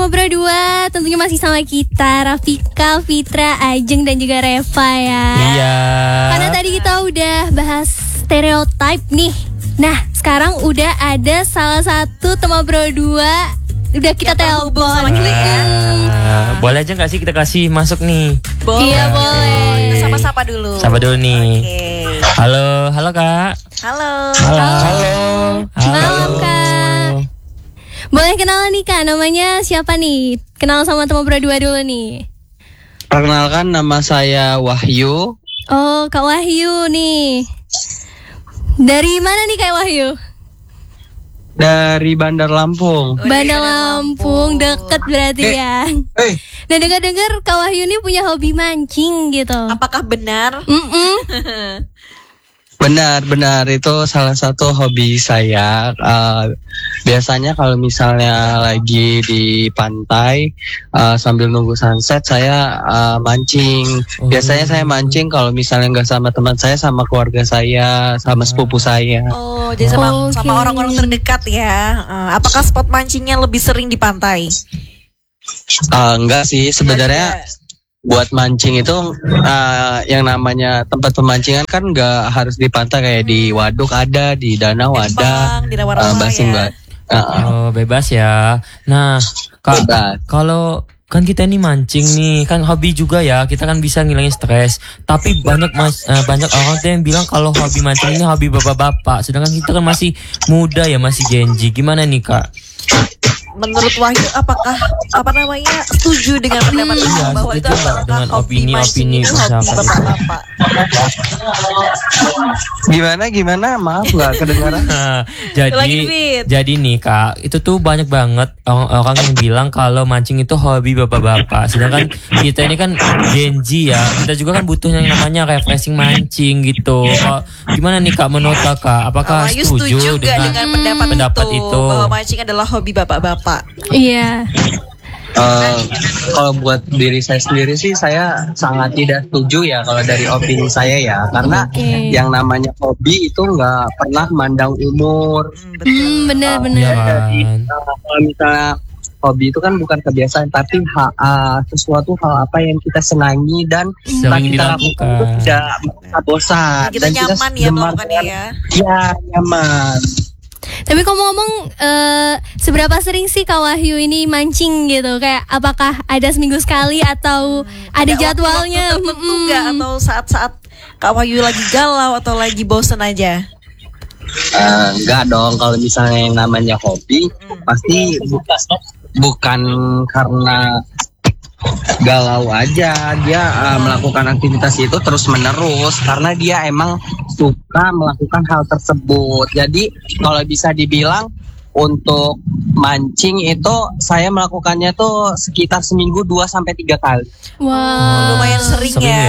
Temu Berdua, tentunya masih sama kita Rafika, Fitra, Ajeng dan juga Reva ya. Iya. Karena tadi kita udah bahas stereotype nih. Nah, sekarang udah ada salah satu Temu Berdua udah kita telepon sama kita ya. Boleh aja gak sih kita kasih masuk nih? Boleh. Iya boleh. Kita sapa-sapa dulu. Sapa dulu nih. Oke. Halo Kak. Halo. Malam Kak. Boleh kenalan nih Kak, namanya siapa nih? Kenal sama Temu Berdua dulu nih. Perkenalkan, nama saya Wahyu. Oh, Kak Wahyu nih. Dari mana nih Kak Wahyu? Dari Bandar Lampung. Bandar Lampung, deket berarti ya. Dan dengar-dengar Kak Wahyu ini punya hobi mancing gitu. Apakah benar? Benar itu salah satu hobi saya. Biasanya kalau misalnya lagi di pantai sambil nunggu sunset, saya mancing. Biasanya saya mancing kalau misalnya nggak sama teman saya, sama keluarga saya, sama sepupu saya. Oh, jadi sama orang-orang terdekat ya. Apakah spot mancingnya lebih sering di pantai? Enggak sih, sebenarnya buat mancing itu yang namanya tempat pemancingan kan nggak harus di pantai, kayak di waduk ada, di danau ada, basing ya. Oh, bebas ya. Nah, Kak, kalau kan kita ini mancing nih, kan hobi juga ya, kita kan bisa ngilangin stres. Tapi banyak orang tuh yang bilang kalau hobi mancing ini hobi bapak-bapak, sedangkan kita kan masih muda ya, masih Gen Z. Gimana nih Kak? Menurut Wahyu, apakah setuju dengan pendapat itu bahwa itu dengan opini bapak-bapak? Gimana? Maaf nggak kedengaran. Jadi nih Kak, itu tuh banyak banget orang yang bilang kalau mancing itu hobi bapak-bapak. Sedangkan kita ini kan Gen Z ya, kita juga kan butuh yang namanya refreshing mancing gitu. Gimana nih Kak, menurut Kakak? Apakah setuju dengan pendapat itu bahwa mancing adalah hobi bapak-bapak? Iya. Kalau buat diri saya sendiri sih, saya sangat tidak setuju ya kalau dari opini saya ya, karena yang namanya hobi itu nggak pernah mandang umur. Benar. Kalau misalnya hobi itu kan bukan kebiasaan, tapi sesuatu hal apa yang kita senangi dan kita lakukan itu tidak bosan. Kita nyaman ya melakukannya ya. Ya, nyaman. Tapi ngomong-ngomong, seberapa sering sih Kak Wahyu ini mancing gitu? Kayak apakah ada seminggu sekali atau ada jadwalnya? Enggak, atau saat-saat Kak Wahyu lagi galau atau lagi bosen aja? Enggak dong, kalau misalnya yang namanya hobi pasti bukan karena galau aja, dia melakukan aktivitas itu terus menerus karena dia emang suka melakukan hal tersebut. Jadi kalau bisa dibilang untuk mancing itu saya melakukannya tuh sekitar seminggu 2-3 kali. Wow, lumayan sering ya.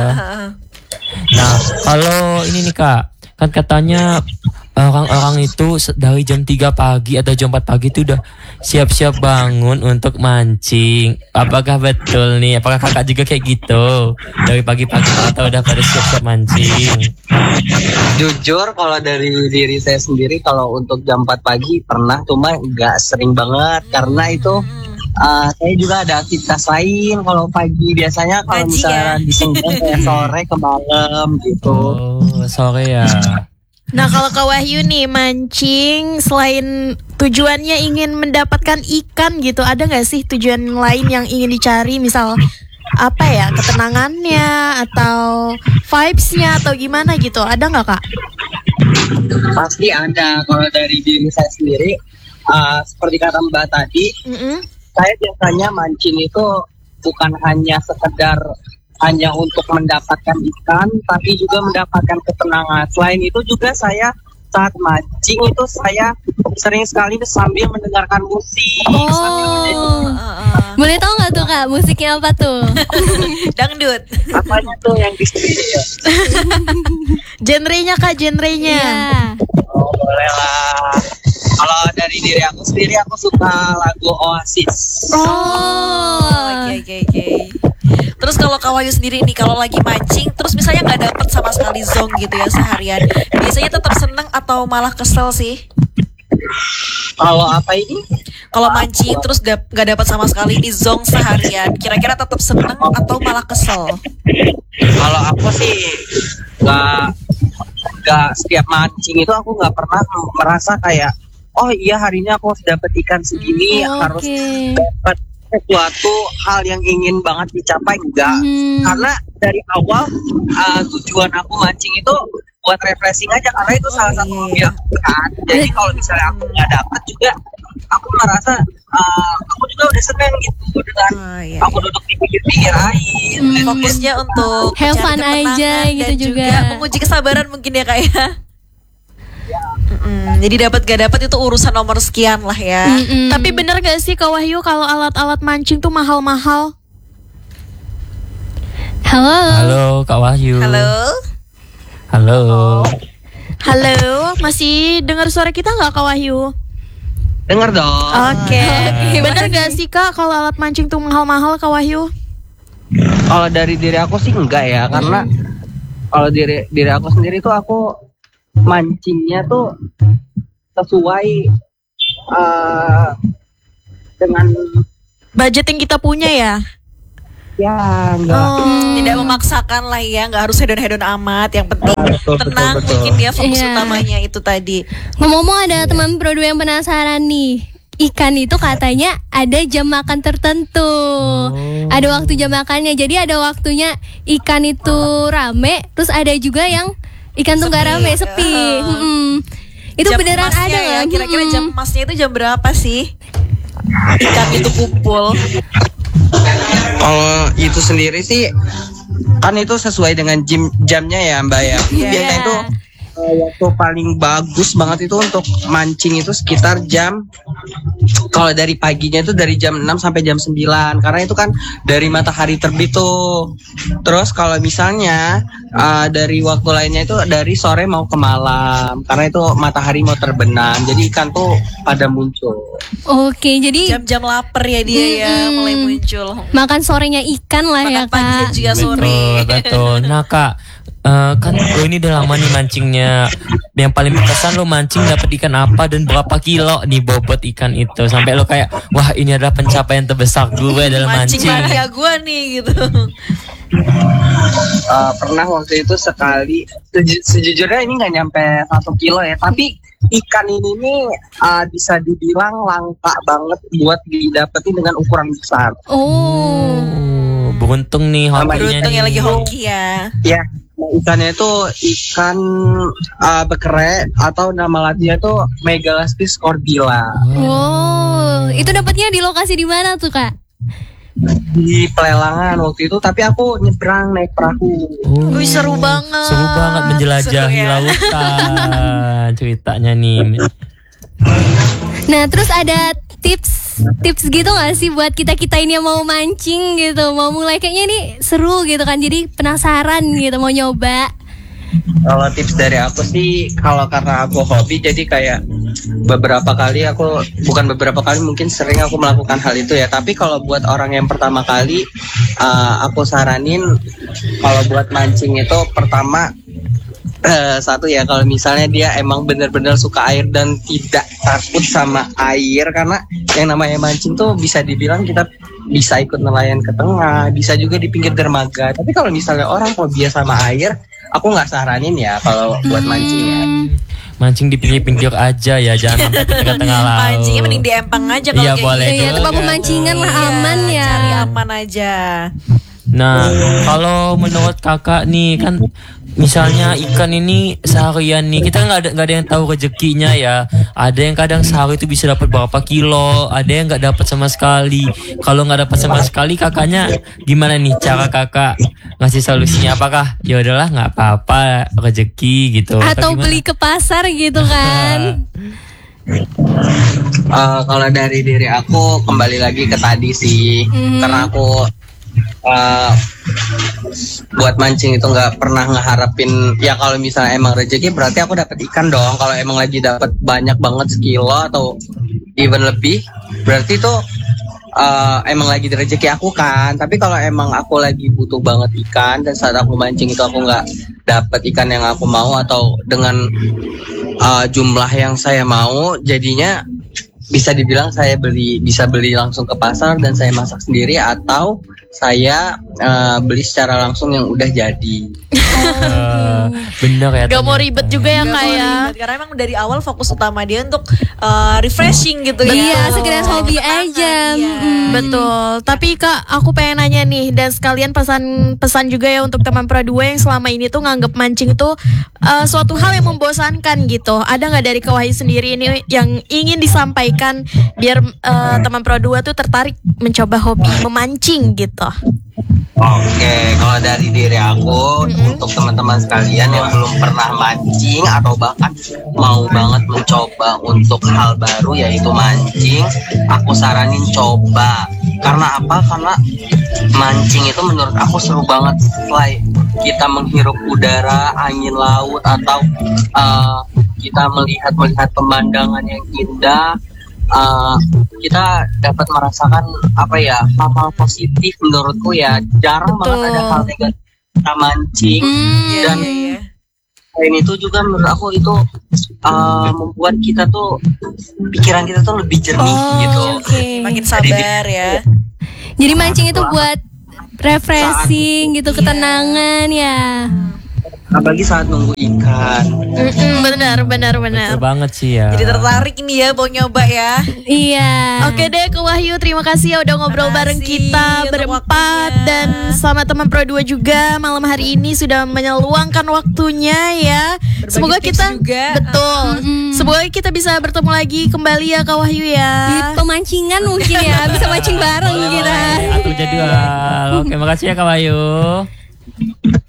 Nah, kalau ini nih Kak, kan katanya orang-orang itu dari jam 3 pagi atau jam 4 pagi itu udah siap-siap bangun untuk mancing. Apakah betul nih? Apakah Kakak juga kayak gitu? Dari pagi-pagi atau udah pada siap-siap mancing? Jujur kalau dari diri saya sendiri, kalau untuk jam 4 pagi pernah, cuma nggak sering banget karena itu saya juga ada aktivitas lain. Kalau pagi biasanya kalau misalnya disenggang kayak sore ke malam gitu. Oh, sore ya. Nah, kalau Kak Wahyu nih mancing, selain tujuannya ingin mendapatkan ikan gitu, ada nggak sih tujuan lain yang ingin dicari? Misal apa ya, ketenangannya atau vibes-nya atau gimana gitu? Ada nggak Kak? Pasti ada. Kalau dari diri saya sendiri, seperti kata Mbak tadi, saya biasanya mancing itu bukan hanya sekedar hanya untuk mendapatkan ikan, tapi juga mendapatkan ketenangan. Selain itu juga saya saat mancing itu saya sering sekali sambil mendengarkan musik. Boleh tahu nggak tuh Kak, musiknya apa tuh? Dangdut. Apanya tuh yang di sini ya? Genrenya Kak, genrenya. Oh, boleh lah. Kalau dari diri aku sendiri, aku suka lagu Oasis. Oke. Terus kalau Kak Wahyu sendiri nih, kalau lagi mancing, terus misalnya nggak dapet sama sekali zong gitu ya seharian, biasanya tetap seneng atau malah kesel sih? Kalau apa ini? kalau mancing terus nggak dapat sama sekali di zong seharian, kira-kira tetap seneng atau malah kesel? Kalau aku sih nggak setiap mancing itu aku nggak pernah merasa kayak oh iya hari ini aku harus dapat ikan segini, harus dapat sesuatu hal yang ingin banget dicapai, enggak. Karena dari awal tujuan aku mancing itu buat refreshing aja, karena itu salah satu hobi aku kan. Jadi kalau misalnya aku nggak dapet juga, aku merasa aku juga udah seneng gitu dengan aku duduk di pinggir-pinggir air. Fokusnya untuk Have fun mencari aja ketenangan gitu dan juga. menguji kesabaran mungkin ya Kak ya. Jadi dapat gak dapat itu urusan nomor sekian lah ya. Tapi bener gak sih Kak Wahyu kalau alat-alat mancing tuh mahal-mahal? Halo. Halo Kak Wahyu. Halo. Halo. Halo, masih dengar suara kita nggak Kak Wahyu? Dengar dong. Oke. Bener gak sih Kak kalau alat mancing tuh mahal-mahal Kak Wahyu? Kalau dari diri aku sih enggak ya, karena kalau diri aku sendiri tuh aku mancingnya tuh sesuai dengan Budget yang kita punya ya? ya enggak. Tidak memaksakan lah ya, nggak harus hedon-hedon amat. Yang penting Betul, tenang, betul. mungkin dia fokus Iya. utamanya itu tadi. Ngomong-ngomong ada teman Pro 2 yang penasaran nih. Ikan itu katanya ada jam makan tertentu. Ada waktu jam makannya. Jadi ada waktunya ikan itu rame, terus ada juga yang ikan tuh nggak rame, sepi. Itu Jam beneran emasnya ada ya, nggak? kira-kira jam emasnya itu jam berapa sih? Ikan itu kumpul. Kalau itu sendiri sih kan itu sesuai dengan jamnya ya Mbak ya. Biasanya itu waktu paling bagus banget itu untuk mancing itu sekitar jam, kalau dari paginya itu dari jam 6 sampai jam 9, karena itu kan dari matahari terbit tuh. Terus kalau misalnya dari waktu lainnya itu dari sore mau ke malam, karena itu matahari mau terbenam, jadi ikan tuh pada muncul. Oke, jadi Jam-jam lapar ya dia ya mulai muncul. makan sorenya ikan lah ya Makan pagi dan Kak. juga sore. Betul. Nah Kak, kan lo ini udah lama nih mancingnya. Yang paling berkesan lo mancing dapat ikan apa dan berapa kilo nih bobot ikan itu sampai lo kayak wah ini adalah pencapaian terbesar gue dalam Mancing mancing. mania gue nih gitu. Pernah waktu itu sekali, sejujurnya ini nggak nyampe 1 kilo ya, tapi ikan ini nih bisa dibilang langka banget buat didapetin dengan ukuran besar. Oh. Beruntung nih hobinya Beruntung nih. yang lagi hoki ya. Ya, ikannya itu ikan bekere atau nama latinnya itu Megalastis cordyla. Oh, itu dapatnya di lokasi di mana tuh Kak? Di pelelangan waktu itu, tapi aku nyebrang naik perahu. Wih, seru banget. Seru banget menjelajahi Seru ya. lautan ceritanya nih. Nah, terus ada tips gitu gak sih buat kita ini yang mau mancing gitu, mau mulai kayaknya nih seru gitu kan, jadi penasaran gitu mau nyoba. Kalau tips dari aku sih, kalau karena aku hobi, jadi kayak beberapa kali mungkin sering aku melakukan hal itu ya. Tapi kalau buat orang yang pertama kali, aku saranin kalau buat mancing itu pertama satu ya, kalau misalnya dia emang benar-benar suka air dan tidak takut sama air, karena yang namanya mancing tuh bisa dibilang kita bisa ikut nelayan ke tengah, bisa juga di pinggir dermaga. Tapi kalau misalnya orang fobia sama air, aku nggak saranin ya kalau buat mancing ya. Mancing di pinggir-pinggir aja ya, jangan sampai ke tengah laut. Mancingnya mending di empang aja kalau Iya, kayak boleh gitu. Iya, juga. tempat pemancingan lah aman ya. Cari aman aja. Nah, kalau menurut kakak nih kan, misalnya ikan ini seharian nih kita nggak ada yang tahu rezekinya ya. Ada yang kadang sehari itu bisa dapat berapa kilo, ada yang nggak dapat sama sekali. Kalau nggak dapat sama sekali, kakaknya gimana nih cara kakak ngasih solusinya? Apakah ya udahlah nggak apa-apa rezeki gitu? Atau gimana? beli ke pasar gitu kan? Kalau dari diri aku kembali lagi ke tadi sih, karena aku buat mancing itu nggak pernah ngeharapin ya kalau misalnya emang rezeki berarti aku dapat ikan dong. Kalau emang lagi dapat banyak banget sekilo atau even lebih, berarti itu emang lagi rezeki aku kan. Tapi kalau emang aku lagi butuh banget ikan dan saat aku mancing itu aku nggak dapat ikan yang aku mau atau dengan jumlah yang saya mau, jadinya bisa dibilang saya bisa beli langsung ke pasar dan saya masak sendiri, atau saya beli secara langsung yang udah jadi. Bener ya. Gak mau ternyata. ribet juga ya Nggak Kak mau ya. ribet, karena emang dari awal fokus utama dia untuk refreshing gitu ya. Iya, sekedar hobi Kenangan, aja. iya. Betul. Tapi Kak, aku pengen nanya nih, dan sekalian pesan juga ya untuk teman Pro 2 yang selama ini tuh nganggep mancing itu suatu hal yang membosankan gitu. Ada nggak dari Kak Wahyu sendiri ini yang ingin disampaikan biar teman Pro 2 tuh tertarik mencoba hobi memancing gitu? Oke, kalau dari diri aku, untuk teman-teman sekalian yang belum pernah mancing atau bahkan mau banget mencoba untuk hal baru yaitu mancing, aku saranin coba. Karena apa? Karena mancing itu menurut aku seru banget. Selain kita menghirup udara, angin laut, atau kita melihat pemandangan yang indah, kita dapat merasakan apa ya, hal-hal positif. Menurutku ya jarang banget ada hal negatif kita mancing. Dan selain itu juga menurut aku itu membuat kita tuh, pikiran kita tuh lebih jernih gitu. Oke. Makin sabar ya. Jadi mancing itu buat refreshing gitu, ketenangan ya. Apalagi saat nunggu ikan. Benar. Betul banget sih ya. Jadi tertarik ini ya mau nyoba ya. Iya. Oke deh Kak Wahyu, terima kasih ya udah ngobrol Terima bareng kasih kita untuk berempat. waktunya. Dan sama teman Pro 2 juga malam hari ini sudah menyeluangkan waktunya ya. Berbagi Semoga tips kita juga. betul. Semoga kita bisa bertemu lagi kembali ya Kak Wahyu Di ya. pemancingan mungkin ya, bisa mancing bareng kita. Atur jadwal. Oke, makasih ya Kak Bayu.